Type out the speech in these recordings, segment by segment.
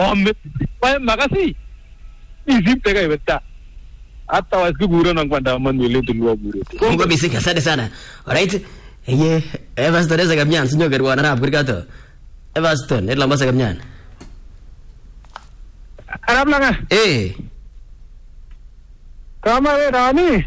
komit kwa makasi isipte kai beta hata wasikugura na kwenda Manuel tulwa bure Mungu bisika asante sana. Alright. Everton eza kamnyan sinyo gerwana rap kurikato. Everton ela masa kamnyan. Arab langa. Kama wewe Rani?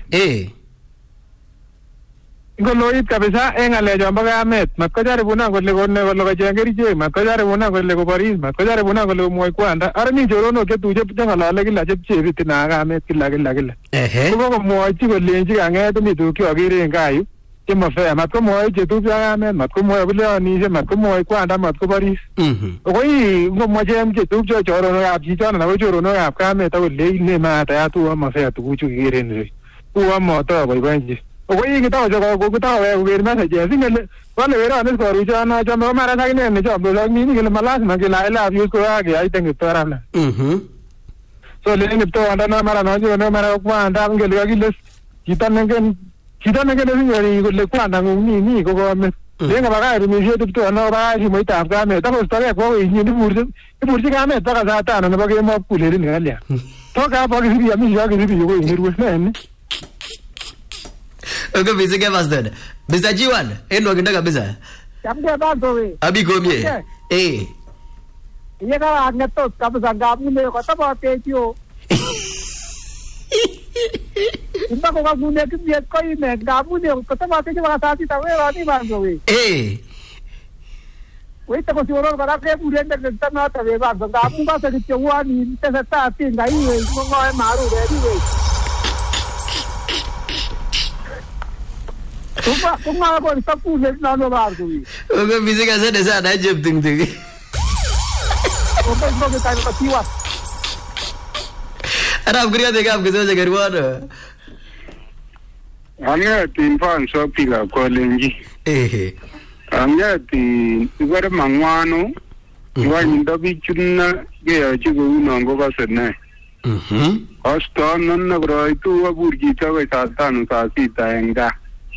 Ngoloit kabisa ngalecho mpaka Ahmed matkojaribu na kole kole kachengeriche matkojaribu na kole koboris matkojaribu na kole komwoi kwanda ara mi choronok chetuje chengalale kila chepchebit na Ahmed kila ko komwochi kolenji kanget mi tuguk cheakere en kayu chemafea matkomwoi chetupche Ahmed matkomwoi bileonishe matkomwoi kwanda matkoboris koi ngomwachem chetupche choronokab chichon anan ko choronokab kamet akolei ne mataya tuwa mafea tuguchu kikere en ireyu tuwa moto boiboenchi Oye kita ojo ko kita we wir message singele wale wera anes ko ruja na chama mara sakine ne job lo ni ngele malas na gela ila views ko age ai teng torana so le ni to anda na mara na jo na mara ko anda ngele agile kita ngen ngeri ko le ko anda ni ko me lenga baga ri mi je to na ba ji mo ta ga me ta ko story ko ni burji ga me ta ga za ta na ba ke mo pule ni ngalia to ga ba ki ya mi ya ki ri ko ni ru ne Oke bisa ke Pastor. Bisa Jiwan, eno kinda kabisa. Jamde bantu we. Abi komye. Iya ka agneto kabisa gabu me ko ta ba te tio. Imba ko gabu ne ki biet ko ime gabu ne ko ta ba te ba sa ti ta we ra ni bantu we. We ta ko si oro ka ke pure ne ta na ta we ba gabu ba sa ki chwa ni ta ta ti ngai we ko ngoi maru re ni we. Kuma ko sa pule na no bar ko wi. Oke bisa ka sa desa na jeb ting. Oke ko ta ko tiwa. Arab kriya de gap ke so garwana. Anya tin fan so pila ko lenji. Anya ti igwara mangwano. Igwara ndobi chunna ge ya chigo unongo ka sene. Asta nanna gro itu aburji tawe sa tanu sa sita enga.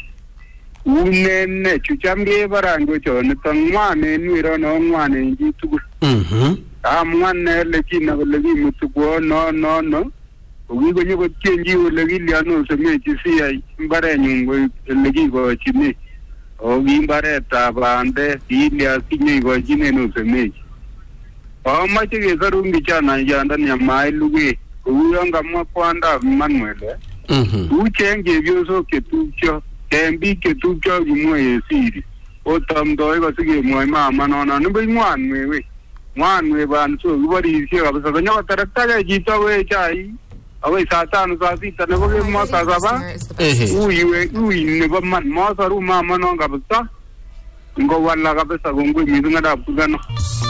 Unene chuchamge barango chone tangwane nwiro no ngwane njitu amwane lekina legi mutugo no ugigo nyego chenji legi liano semechi sia mbare nyungo legi go chini o gimbare ta bande ilia kinyi go chini no semechi o machige zarungi chana yanda nyamai luge uyanga mwakwanda Manuel uchenge byoso ketucho Kembi ke tupcha gimwe siri o tamdoi ba sige moy mama nona no bi ngwan we ban so bari se ba sa nya tarakta ga jita we chai awe sa sa no sa si tane bo ke mo sa ba uyi ne ba man mo sa ru mama no ga ba ngo wala ga ba sa gongo mi nga da pugano